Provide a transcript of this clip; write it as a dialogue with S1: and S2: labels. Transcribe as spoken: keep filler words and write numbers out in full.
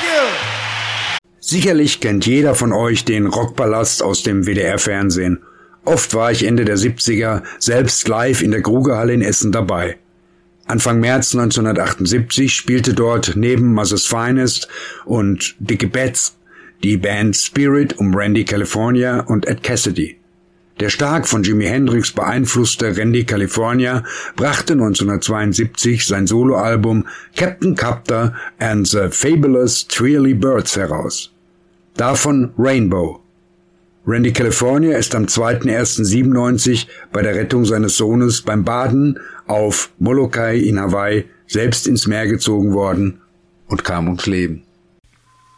S1: Sicherlich kennt jeder von euch den Rockpalast aus dem W D R-Fernsehen. Oft war ich Ende der siebziger selbst live in der Grugehalle in Essen dabei. Anfang März neunzehnhundertachtundsiebzig spielte dort neben Mother's Finest und Dickie Betts die Band Spirit um Randy California und Ed Cassidy. Der stark von Jimi Hendrix beeinflusste Randy California brachte neunzehnhundertzweiundsiebzig sein Soloalbum Captain Custer and the Fabulous Trilly Birds heraus. Davon Rainbow. Randy California ist am zweiten ersten siebenundneunzig bei der Rettung seines Sohnes beim Baden auf Molokai in Hawaii selbst ins Meer gezogen worden und kam ums Leben.